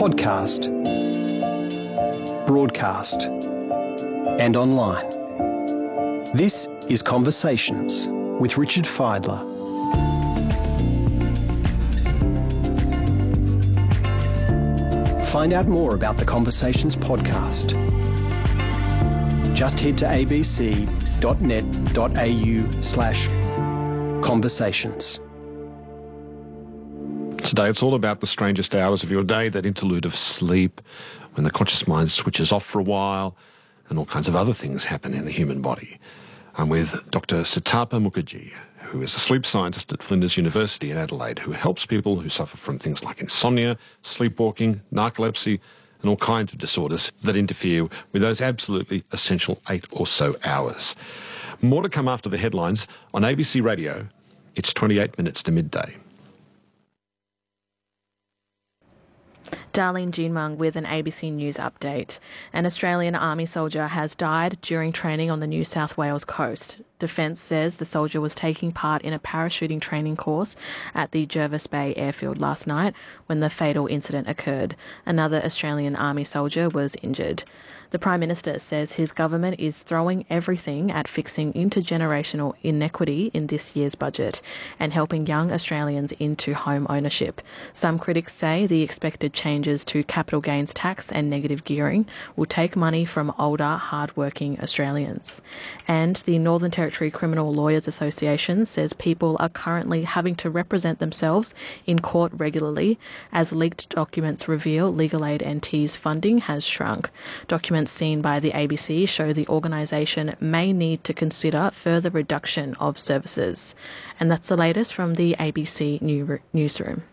podcast, broadcast, and online. This is Conversations with Richard Fidler. Find out more about the Conversations podcast. Just head to abc.net.au/conversations. Today it's all about the strangest hours of your day, that interlude of sleep, when the conscious mind switches off for a while and all kinds of other things happen in the human body. I'm with Dr. Sitapa Mukherjee, who is a sleep scientist at Flinders University in Adelaide, who helps people who suffer from things like insomnia, sleepwalking, narcolepsy, and all kinds of disorders that interfere with those absolutely essential 8 or so hours. More to come after the headlines on ABC Radio. It's 28 minutes to midday. Darlene Jeanmung with an ABC News update. An Australian Army soldier has died during training on the New South Wales coast. Defence says the soldier was taking part in a parachuting training course at the Jervis Bay airfield last night when the fatal incident occurred. Another Australian Army soldier was injured. The Prime Minister says his government is throwing everything at fixing intergenerational inequity in this year's budget and helping young Australians into home ownership. Some critics say the expected changes to capital gains tax and negative gearing will take money from older, hard-working Australians. And the Northern Territory Criminal Lawyers Association says people are currently having to represent themselves in court regularly as leaked documents reveal Legal Aid NT's funding has shrunk. Documents seen by the ABC show the organisation may need to consider further reduction of services. And that's the latest from the ABC newsroom.